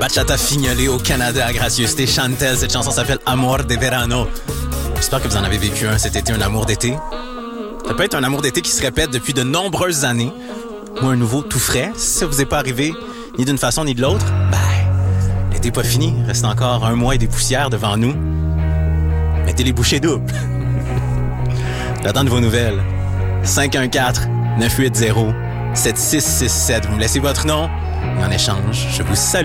Bachata fignolée au Canada, gracieuseté Chantel. Cette chanson s'appelle Amor de Verano. J'espère que vous en avez vécu un cet été, un amour d'été. Ça peut être un amour d'été qui se répète depuis de nombreuses années, ou un nouveau tout frais. Si ça vous est pas arrivé, ni d'une façon ni de l'autre, l'été pas fini. Il reste encore un mois et des poussières devant nous. Mettez les bouchées doubles. J'attends de vos nouvelles. 514-980-7667. Vous me laissez votre nom et en échange, je vous salue.